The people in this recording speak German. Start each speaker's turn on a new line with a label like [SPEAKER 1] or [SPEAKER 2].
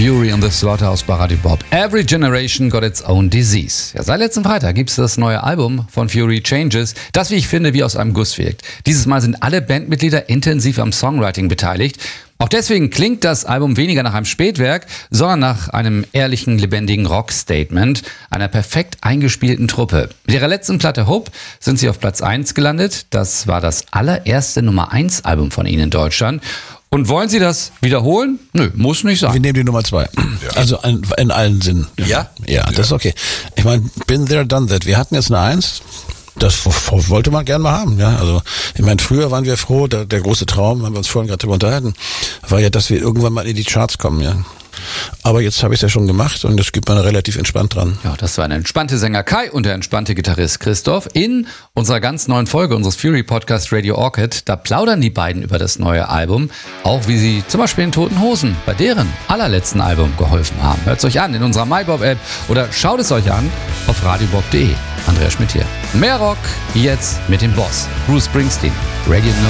[SPEAKER 1] Fury and the Slaughterhouse bei Radio Bob. Every generation got its own disease. Ja, seit letzten Freitag gibt es das neue Album von Fury, Changes, das, wie ich finde, wie aus einem Guss wirkt. Dieses Mal sind alle Bandmitglieder intensiv am Songwriting beteiligt. Auch deswegen klingt das Album weniger nach einem Spätwerk, sondern nach einem ehrlichen, lebendigen Rock-Statement einer perfekt eingespielten Truppe. Mit ihrer letzten Platte Hope sind sie auf Platz 1 gelandet. Das war das allererste Nummer-1-Album von ihnen in Deutschland. Und wollen Sie das wiederholen? Nö, muss nicht sein.
[SPEAKER 2] Wir nehmen die Nummer 2. Ja. Also in allen Sinnen.
[SPEAKER 1] Ja?
[SPEAKER 2] Ja, das ist okay. Ich meine, been there, done that. Wir hatten jetzt eine 1. Das wollte man gern mal haben, ja. Also, ich meine, früher waren wir froh, der große Traum, haben wir uns vorhin gerade drüber unterhalten, war ja, dass wir irgendwann mal in die Charts kommen, ja. Aber jetzt habe ich es ja schon gemacht und das gibt man relativ entspannt dran.
[SPEAKER 1] Ja, das war der entspannte Sänger Kai und der entspannte Gitarrist Christoph in unserer ganz neuen Folge unseres Fury-Podcasts Radio Orchid. Da plaudern die beiden über das neue Album, auch wie sie zum Beispiel den Toten Hosen bei deren allerletzten Album geholfen haben. Hört es euch an in unserer MyBob-App oder schaut es euch an auf radiobob.de. Andreas Schmidt hier. Mehr Rock jetzt mit dem Boss, Bruce Springsteen. Radio No.